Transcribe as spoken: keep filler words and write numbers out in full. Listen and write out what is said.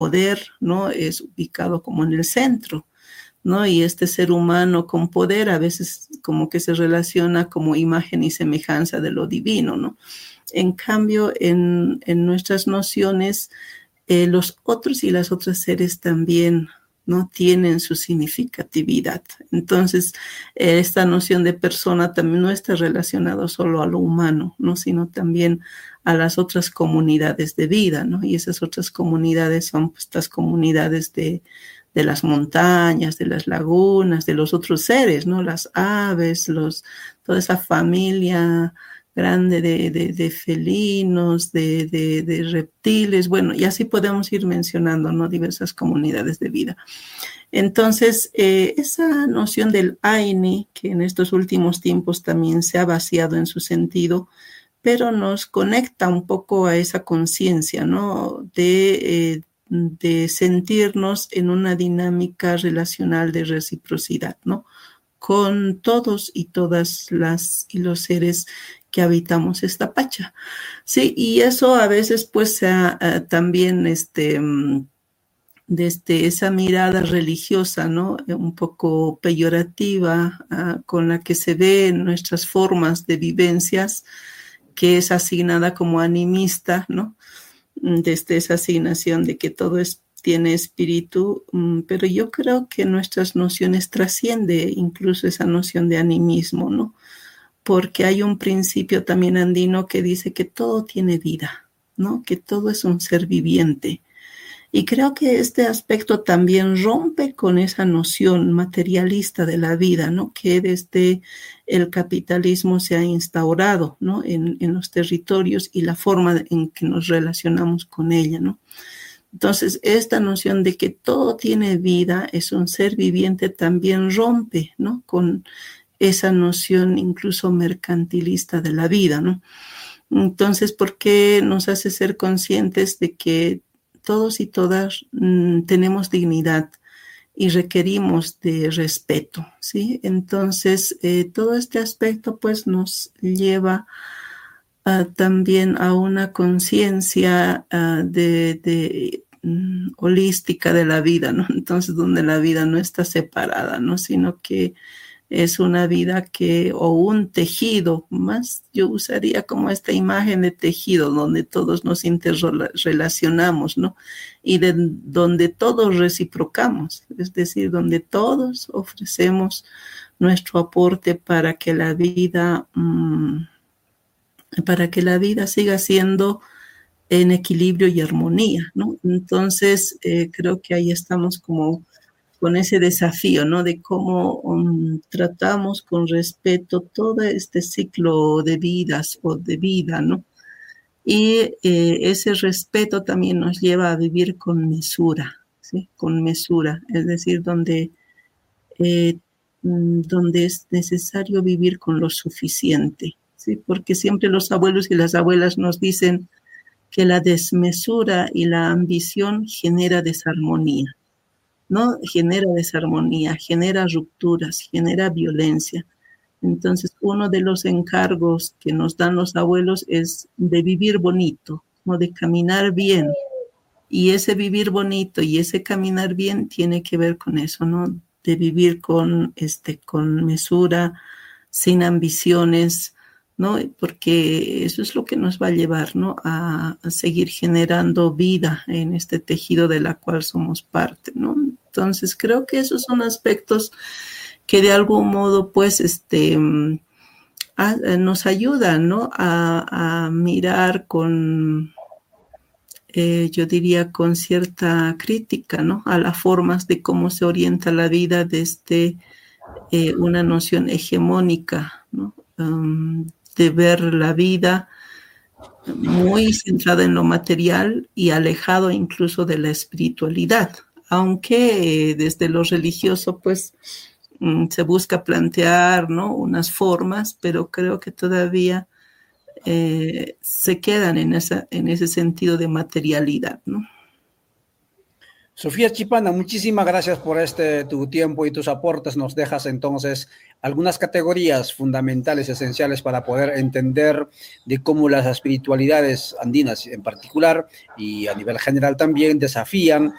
poder, ¿no? Es ubicado como en el centro, ¿no? Y este ser humano con poder a veces como que se relaciona como imagen y semejanza de lo divino, ¿no? En cambio, en, en nuestras nociones, eh, los otros y las otras seres también, ¿no? Tienen su significatividad. Entonces, eh, esta noción de persona también no está relacionada solo a lo humano, ¿no? Sino también a las otras comunidades de vida, ¿no? Y esas otras comunidades son pues, estas comunidades de, de las montañas, de las lagunas, de los otros seres, ¿no? Las aves, los, toda esa familia grande de, de, de felinos, de, de, de reptiles, bueno, y así podemos ir mencionando, ¿no? Diversas comunidades de vida. Entonces, eh, esa noción del Aini, que en estos últimos tiempos también se ha vaciado en su sentido, pero nos conecta un poco a esa conciencia, ¿no? De, eh, de sentirnos en una dinámica relacional de reciprocidad, ¿no? Con todos y todas las y los seres que habitamos esta pacha. Sí, y eso a veces pues sea, uh, también este, desde esa mirada religiosa, ¿no? Un poco peyorativa, uh, con la que se ven nuestras formas de vivencias, que es asignada como animista, ¿no? Desde esa asignación de que todo es, tiene espíritu, pero yo creo que nuestras nociones trasciende incluso esa noción de animismo, ¿no? Porque hay un principio también andino que dice que todo tiene vida, ¿no? Que todo es un ser viviente. Y creo que este aspecto también rompe con esa noción materialista de la vida, ¿no? Que desde el capitalismo se ha instaurado, ¿no? En, en los territorios y la forma en que nos relacionamos con ella, ¿no? Entonces, esta noción de que todo tiene vida, es un ser viviente, también rompe, ¿no? Con esa noción incluso mercantilista de la vida, ¿no? Entonces, ¿por qué nos hace ser conscientes de que todos y todas mmm, tenemos dignidad y requerimos de respeto, ¿sí? Entonces, eh, todo este aspecto pues nos lleva uh, también a una conciencia uh, de, de um, holística de la vida, ¿no? Entonces, donde la vida no está separada, ¿no? Sino que es una vida que, o un tejido, más yo usaría como esta imagen de tejido, donde todos nos interrelacionamos, ¿no? Y de donde todos reciprocamos, es decir, donde todos ofrecemos nuestro aporte para que la vida, mmm, para que la vida siga siendo en equilibrio y armonía, ¿no? Entonces, eh, creo que ahí estamos como con ese desafío, ¿no? De cómo um, tratamos con respeto todo este ciclo de vidas o de vida, ¿no? Y eh, ese respeto también nos lleva a vivir con mesura, ¿sí? Con mesura, es decir, donde, eh, donde es necesario vivir con lo suficiente, ¿sí? Porque siempre los abuelos y las abuelas nos dicen que la desmesura y la ambición genera desarmonía, ¿no? Genera desarmonía, genera rupturas, genera violencia. Entonces, uno de los encargos que nos dan los abuelos es de vivir bonito, ¿no? De caminar bien. Y ese vivir bonito y ese caminar bien tiene que ver con eso, ¿no? De vivir con, este, con mesura, sin ambiciones, ¿no? Porque eso es lo que nos va a llevar, ¿no? A, a seguir generando vida en este tejido de la cual somos parte, ¿no? Entonces, creo que esos son aspectos que de algún modo, pues, este, a, nos ayudan, ¿no? A, a mirar con, eh, yo diría, con cierta crítica, ¿no? A las formas de cómo se orienta la vida desde eh, una noción hegemónica, ¿no? Um, de ver la vida muy centrada en lo material y alejado incluso de la espiritualidad, aunque eh, desde lo religioso pues mm, se busca plantear, ¿no? Unas formas, pero creo que todavía eh, se quedan en, esa, en ese sentido de materialidad, ¿no? Sofía Chipana, muchísimas gracias por este tu tiempo y tus aportes. Nos dejas entonces algunas categorías fundamentales, esenciales para poder entender de cómo las espiritualidades andinas en particular y a nivel general también desafían